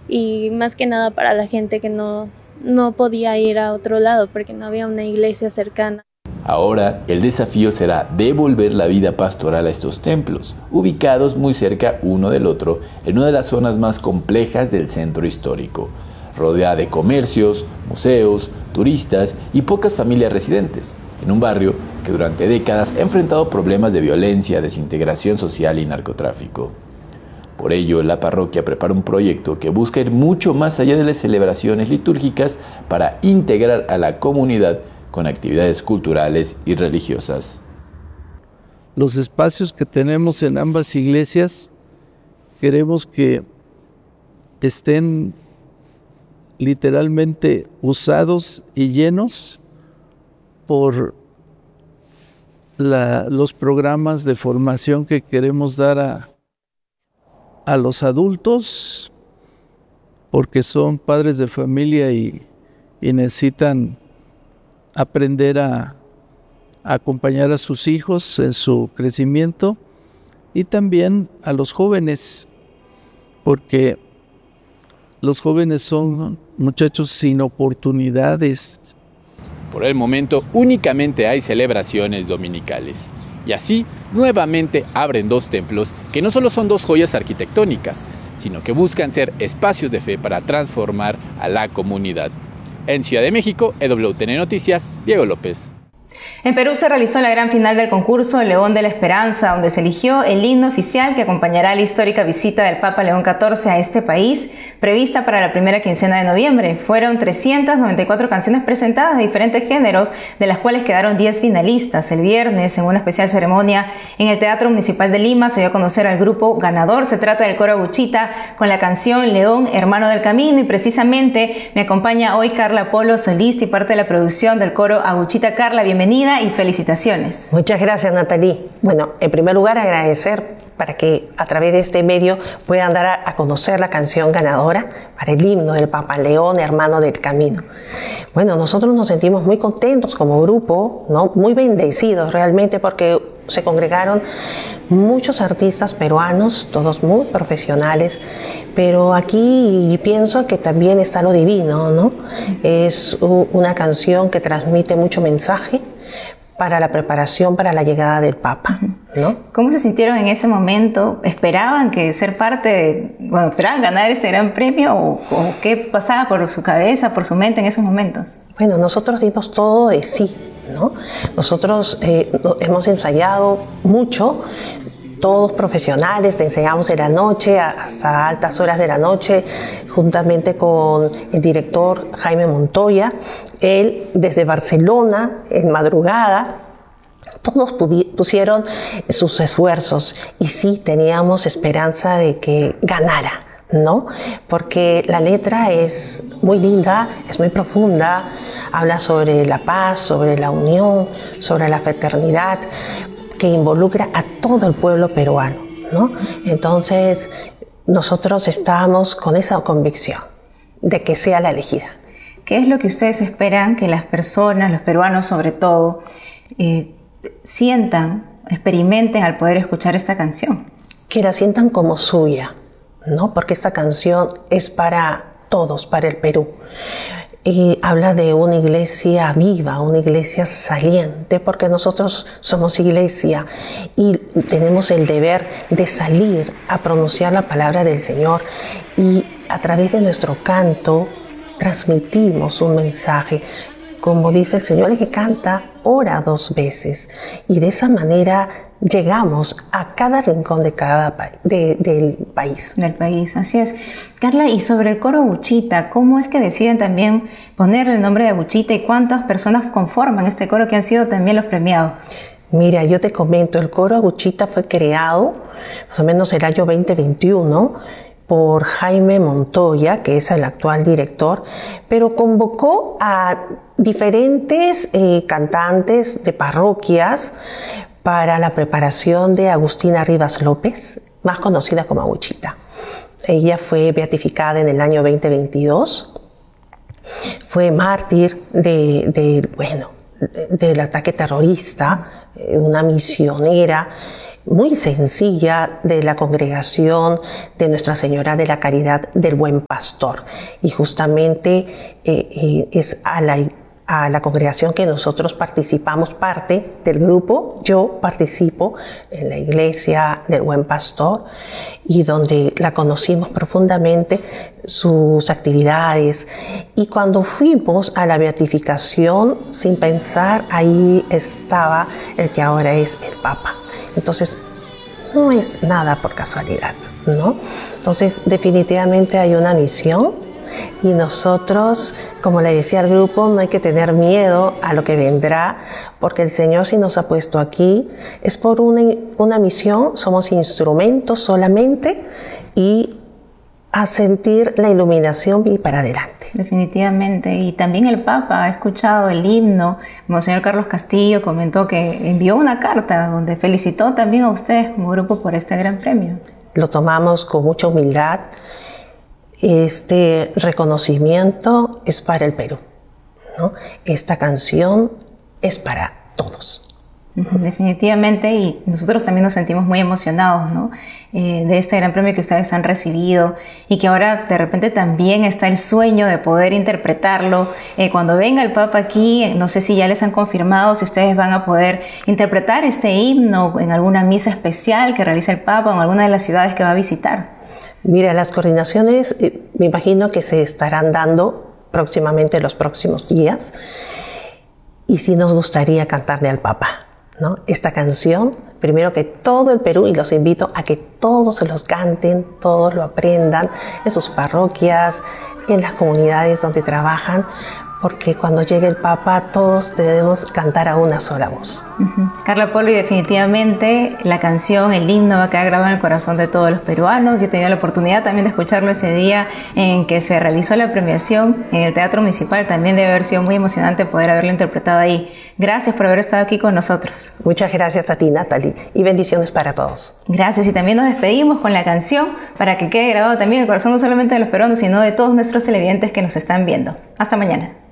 y más que nada para la gente que no podía ir a otro lado porque no había una iglesia cercana. Ahora, el desafío será devolver la vida pastoral a estos templos, ubicados muy cerca uno del otro, en una de las zonas más complejas del centro histórico, rodeada de comercios, museos, turistas y pocas familias residentes, en un barrio que durante décadas ha enfrentado problemas de violencia, desintegración social y narcotráfico. Por ello, la parroquia prepara un proyecto que busca ir mucho más allá de las celebraciones litúrgicas para integrar a la comunidad con actividades culturales y religiosas. Los espacios que tenemos en ambas iglesias queremos que estén literalmente usados y llenos por los programas de formación que queremos dar a los adultos, porque son padres de familia y necesitan aprender a acompañar a sus hijos en su crecimiento, y también a los jóvenes, porque los jóvenes son muchachos sin oportunidades. Por el momento, únicamente hay celebraciones dominicales. Y así, nuevamente abren dos templos que no solo son dos joyas arquitectónicas, sino que buscan ser espacios de fe para transformar a la comunidad. En Ciudad de México, EWTN Noticias, Diego López. En Perú se realizó la gran final del concurso El León de la Esperanza, donde se eligió el himno oficial que acompañará la histórica visita del Papa León XIV a este país, prevista para la primera quincena de noviembre. Fueron 394 canciones presentadas de diferentes géneros, de las cuales quedaron 10 finalistas. El viernes, en una especial ceremonia en el Teatro Municipal de Lima, se dio a conocer al grupo ganador. Se trata del coro Aguchita, con la canción León, Hermano del Camino, y precisamente me acompaña hoy Carla Polo, solista y parte de la producción del coro Aguchita. Carla, bienvenida y felicitaciones. Muchas gracias, Nathalie. Bueno, en primer lugar, agradecer para que a través de este medio puedan dar a conocer la canción ganadora para el himno del Papa León, Hermano del Camino. Bueno, nosotros nos sentimos muy contentos como grupo, ¿no? Muy bendecidos realmente, porque se congregaron muchos artistas peruanos, todos muy profesionales, pero aquí pienso que también está lo divino, ¿no? Es una canción que transmite mucho mensaje para la preparación para la llegada del Papa, ¿no? ¿Cómo se sintieron en ese momento? ¿Esperaban que ser parte esperaban ganar este gran premio o qué pasaba por su cabeza, por su mente en esos momentos? Bueno, nosotros dimos todo de sí, ¿no? Nosotros hemos ensayado mucho, todos profesionales, te enseñamos en la noche hasta altas horas de la noche, juntamente con el director Jaime Montoya. Él desde Barcelona, en madrugada, todos pusieron sus esfuerzos y sí teníamos esperanza de que ganara, ¿no? Porque la letra es muy linda, es muy profunda, habla sobre la paz, sobre la unión, sobre la fraternidad, que involucra a todo el pueblo peruano, ¿no? Entonces, nosotros estamos con esa convicción de que sea la elegida. ¿Qué es lo que ustedes esperan que las personas, los peruanos sobre todo, sientan, experimenten al poder escuchar esta canción? Que la sientan como suya, ¿no? Porque esta canción es para todos, para el Perú. Y habla de una iglesia viva, una iglesia saliente, porque nosotros somos iglesia y tenemos el deber de salir a pronunciar la palabra del Señor, y a través de nuestro canto transmitimos un mensaje. Como dice el Señor, el que canta ora 2 veces, y de esa manera llegamos a cada rincón de del país. Del país, así es. Carla, y sobre el coro Aguchita, ¿cómo es que deciden también ponerle el nombre de Aguchita y cuántas personas conforman este coro que han sido también los premiados? Mira, yo te comento, el coro Aguchita fue creado más o menos el año 2021 por Jaime Montoya, que es el actual director, pero convocó a diferentes cantantes de parroquias para la preparación de Agustina Rivas López, más conocida como Aguchita. Ella fue beatificada en el año 2022, fue mártir del ataque terrorista, una misionera muy sencilla de la congregación de Nuestra Señora de la Caridad del Buen Pastor. Y justamente es a la congregación que nosotros participamos, parte del grupo. Yo participo en la iglesia del Buen Pastor y donde la conocimos profundamente, sus actividades. Y cuando fuimos a la beatificación, sin pensar, ahí estaba el que ahora es el Papa. Entonces, no es nada por casualidad, ¿no? Entonces, definitivamente hay una misión. Y nosotros, como le decía al grupo, no hay que tener miedo a lo que vendrá, porque el Señor, si nos ha puesto aquí, es por una misión, somos instrumentos solamente, y a sentir la iluminación y para adelante. Definitivamente. Y también el Papa ha escuchado el himno. Monseñor Carlos Castillo comentó que envió una carta donde felicitó también a ustedes como grupo por este gran premio. Lo tomamos con mucha humildad. Este reconocimiento es para el Perú, ¿no? Esta canción es para todos. Definitivamente, y nosotros también nos sentimos muy emocionados, ¿no? De este gran premio que ustedes han recibido y que ahora de repente también está el sueño de poder interpretarlo. Cuando venga el Papa aquí, no sé si ya les han confirmado si ustedes van a poder interpretar este himno en alguna misa especial que realiza el Papa o en alguna de las ciudades que va a visitar. Mira, las coordinaciones me imagino que se estarán dando próximamente, los próximos días, y sí nos gustaría cantarle al Papa, ¿no? Esta canción, primero que todo el Perú, y los invito a que todos se los canten, todos lo aprendan en sus parroquias, en las comunidades donde trabajan, porque cuando llegue el Papa todos debemos cantar a una sola voz. Carla Polo, y definitivamente la canción, el himno va a quedar grabado en el corazón de todos los peruanos. Yo tenía la oportunidad también de escucharlo ese día en que se realizó la premiación en el Teatro Municipal. También debe haber sido muy emocionante poder haberlo interpretado ahí. Gracias por haber estado aquí con nosotros. Muchas gracias a ti, Natalie, y bendiciones para todos. Gracias, y también nos despedimos con la canción para que quede grabado también en el corazón no solamente de los peruanos, sino de todos nuestros televidentes que nos están viendo. Hasta mañana.